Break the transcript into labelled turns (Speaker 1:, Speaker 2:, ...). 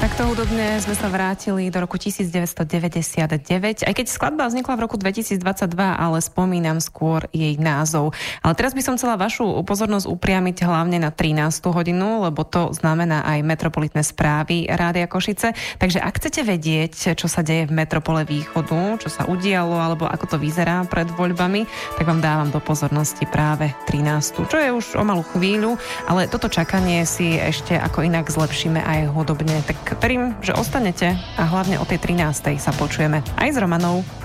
Speaker 1: Takto hudobne sme sa vrátili do roku 1999, aj keď skladba vznikla v roku 2022, ale spomínam skôr jej názov. Ale teraz by som chcela vašu pozornosť upriamiť hlavne na 13. hodinu, lebo to znamená aj metropolitné správy Rádia Košice. Takže ak chcete vedieť, čo sa deje v metropole Východu, čo sa udialo, alebo ako to vyzerá pred voľbami, tak vám dávam do pozornosti práve 13. Čo je už o malú chvíľu, ale toto čakanie si ešte ako inak zlepšíme aj hudobne. Tak verím, že ostanete a hlavne o tej 13. sa počujeme aj s Romanou.